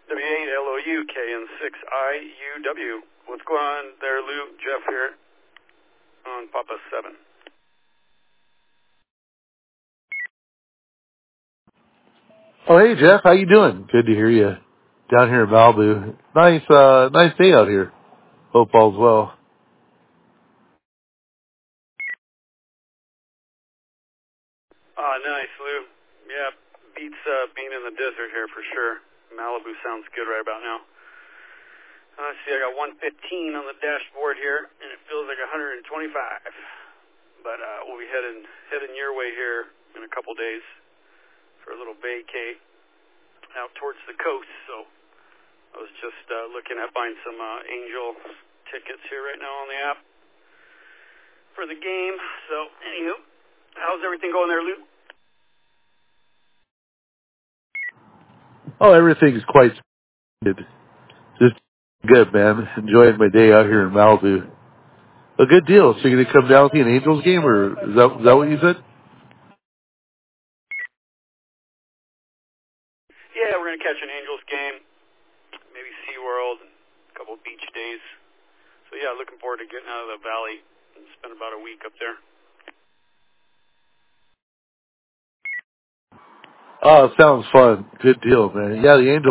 W8LOUKN6IUW. What's going on there, Lou? Jeff here on Papa 7. Oh, hey Jeff, how you doing? Good to hear you down here in Malibu. Nice day out here. Hope all's well. Nice, Lou. Yeah, beats being in the desert here for sure. Malibu sounds good right about now. Let's see, I got 115 on the dashboard here, and it feels like 125. But we'll be heading your way here in a couple days for a little vacay out towards the coast. So I was just looking at buying some Angel tickets here right now on the app for the game. So anywho, how's everything going there, Lou? Oh, everything's quite good. Just good, man. Enjoying my day out here in Malibu. A good deal. So you're going to come down to an Angels game, or is that what you said? Yeah, we're going to catch an Angels game, maybe SeaWorld, and a couple beach days. So yeah, looking forward to getting out of the valley and spend about a week up there. Oh, it sounds fun. Good deal, man. Yeah, the Angels